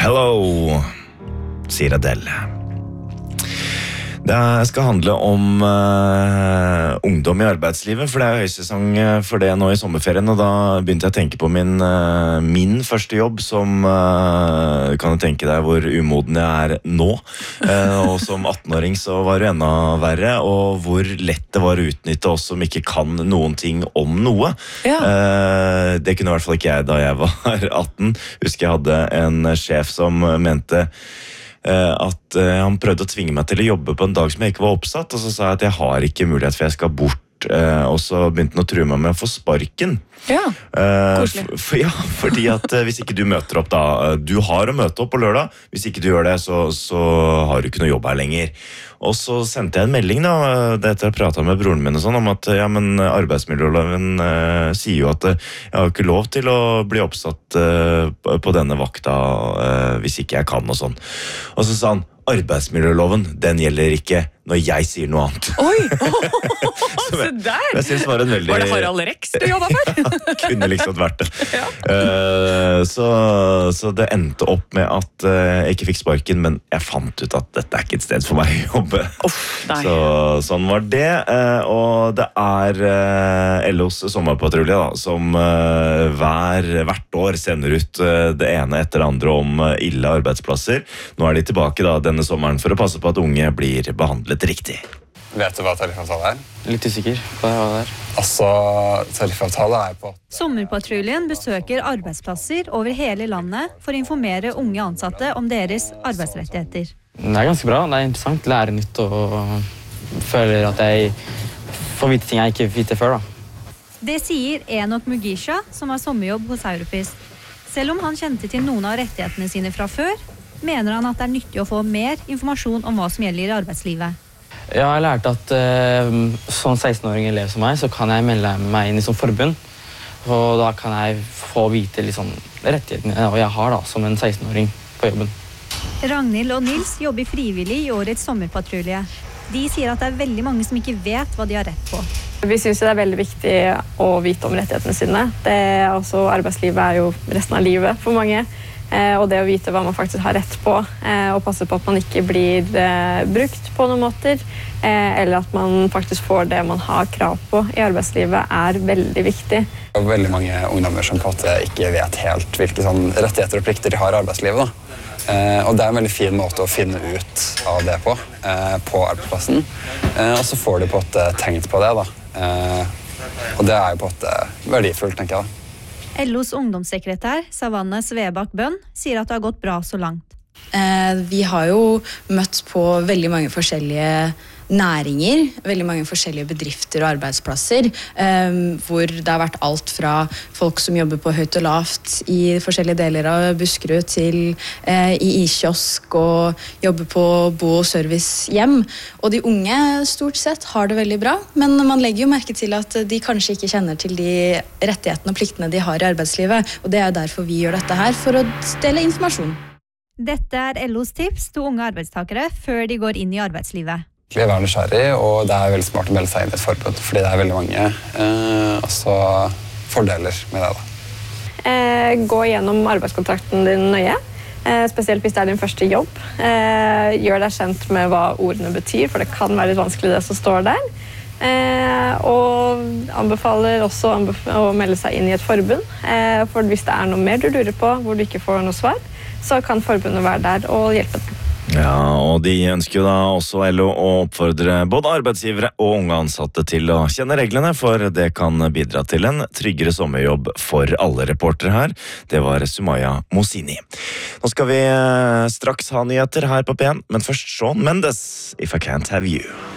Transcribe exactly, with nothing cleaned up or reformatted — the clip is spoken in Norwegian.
Hello, sier Adele. Det skal handle om uh, ungdom i arbeidslivet, for det er høysesong for det nå i sommerferien, og da begynte jeg å tenke på min, uh, min første jobb, som uh, kan du tenke deg hvor umoden jeg er nå, uh, og som attenåring så var det enda verre, og hvor lett det var å utnytte oss som ikke kan noen ting om noe. Ja. Uh, det kunne i hvert fall ikke jeg da jeg var atten. Husker jeg hadde en sjef som mente at han prøvde å tvinge meg til å jobbe på en dag som jeg ikke var oppsatt, og så sa jeg at jeg har ikke mulighet for jeg skal bort, og så begynte han å true meg med å få sparken. Ja, koselig. For, ja, fordi at hvis ikke du møter opp da, du har å møte opp på lørdag, hvis ikke du gjør det, så, så har du ikke noe jobb her lenger. Og så sendte jeg en melding da, etter å ha pratet med broren min og sånn, om at ja, men arbeidsmiljøloven uh, sier jo at uh, jeg har ikke lov til å bli oppsatt uh, på denne vakta uh, hvis ikke jeg kan og sånn. Og så sa han, arbeidsmiljøloven, den gjelder ikke når jeg sier noe annet. Oi, se der! Jeg synes var en veldig... Var det Harald Rex du jobbet for? Ja, kunne liksom vært det. Ja. Uh, så, så det endte opp med at uh, jeg ikke fikk sparken, men jeg fant ut at dette er ikke et sted for meg å jobbe. Uff, nei. Så sånn var det, uh, og det er uh, L O's sommerpatrulje da, som uh, hver, hvert år sender ut uh, det ene etter det andre om uh, ille arbeidsplasser. Nå er de tilbake da, denne sommeren for å passe på at unge blir behandlet riktig. Vet du hva tariffavtale er? Litt usikker på hva det er. Altså, tariffavtale er på... Sommerpatruljen besøker arbeidsplasser over hele landet for å informere unge ansatte om deres arbeidsrettigheter. Det er ganske bra, det er interessant, lære nytt og føler at jeg får vite ting jeg ikke visste før da. Det sier Enok Mugisha, som har sommerjobb hos Europris. Selv om han kjente til noen av rettighetene sine fra før, mener han at det er nyttig å få mer informasjon om hva som gjelder i arbeidslivet. Jeg har lært at uh, som seksten-åring elev som meg, så kan jeg melde meg inn i som forbund. Og da kan jeg få vite liksom, rettighetene jeg har da, som en seksten-åring på jobben. Ragnhild og Nils jobber frivillig i årets sommerpatrulje. De sier at det er veldig mange som ikke vet hva de har rett på. Vi synes det er veldig viktig å vite om rettighetene sine. Det, altså, arbeidslivet er jo resten av livet for mange. Eh, og det å vite hva man faktisk har rett på, eh, og passe på at man ikke blir eh, brukt på noen måter, eh, eller at man faktisk får det man har krav på i arbeidslivet, er veldig viktig. Det er veldig mange ungdommer som på en måte ikke vet helt hvilke sånn, rettigheter og plikter de har i arbeidslivet. Da. Eh, og det er en veldig fin måte å finne ut av det på, eh, på arbeidsplassen. Eh, og så får de på en måte tenkt på det. Da. Eh, og det er jo på en måte verdifullt, tenker jeg. Da. L O's ungdomssekretær, Savanne Svebakk Bønn, sier at det har gått bra så langt. Eh, vi har jo møtt på veldig mange forskjellige næringer, veldig mange forskjellige bedrifter og arbeidsplasser, eh, hvor det har vært alt fra folk som jobber på høyt og lavt i forskjellige deler av Buskerud til eh, i iskiosk og jobber på bo- og servicehjem. Og de unge stort sett har det veldig bra, men man legger jo merke til at de kanskje ikke kjenner til de rettighetene og pliktene de har i arbeidslivet, og det er derfor vi gjør dette her, for å dele informasjon. Dette er L O's tips til unge arbeidstakere før de går inn i arbeidslivet. Det er nysgjerrig, og det er veldig smart å melde seg inn i et forbund, fordi det er veldig mange eh, altså, fordeler med det. Da. Eh, gå gjennom arbeidskontrakten din nøye, eh, spesielt hvis det er din første jobb. Eh, gjør deg kjent med hva ordene betyr, for det kan være litt vanskelig det som står der. Eh, og anbefaler også anbef å melde seg inn i et forbund, eh, for hvis det er noe mer du lurer på, hvor du ikke får noe svar, så kan forbundet være der og hjelpe deg. Ja, og de ønsker jo da også L O å oppfordre både arbeidsgivere og unge ansatte til å kjenne reglene, for det kan bidra til en tryggere sommerjobb for alle reportere her. Det var Sumaya Mosini. Nå skal vi straks ha nyheter her på P en, men først Shawn Mendes, If I Can't Have You.